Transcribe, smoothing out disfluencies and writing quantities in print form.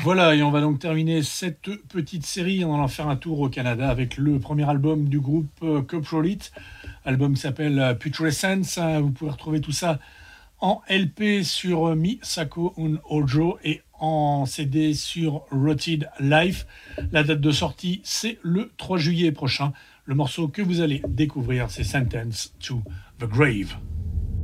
Voilà, et on va donc terminer cette petite série en allant faire un tour au Canada avec le premier album du groupe Coprolite. Album qui s'appelle Putrescence. Vous pouvez retrouver tout ça en LP sur Misako un Ojo et en CD sur Rotted Life. La date de sortie, c'est le 3 juillet prochain. Le morceau que vous allez découvrir, c'est Sentence to the Grave.